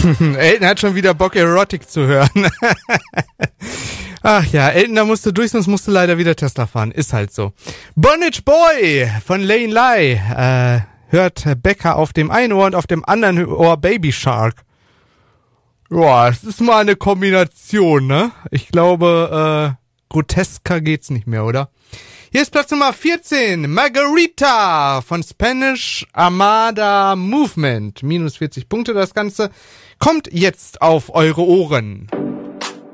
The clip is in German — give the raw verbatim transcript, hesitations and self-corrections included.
Elton hat schon wieder Bock, Erotic zu hören. Ach ja, Elton, da musst du durch, sonst musst du leider wieder Tesla fahren. Ist halt so. Bondage Boy von Lane Lai. Äh, hört Becker auf dem einen Ohr und auf dem anderen Ohr Baby Shark. Ja, es ist mal eine Kombination, ne? Ich glaube, äh, grotesker geht's nicht mehr, oder? Hier ist Platz Nummer vierzehn. Margarita von Spanish Armada Movement. Minus vierzig Punkte das Ganze. Kommt jetzt auf eure Ohren.